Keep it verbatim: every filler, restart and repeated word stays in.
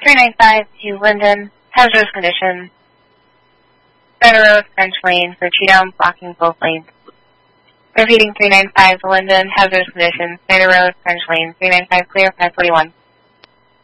three ninety-five to Linden, hazardous conditions. Center Road, French Lane for Cheatham, blocking both lanes. Repeating three ninety-five to Linden, hazardous conditions. Center Road, French Lane, three ninety-five clear, five forty-one.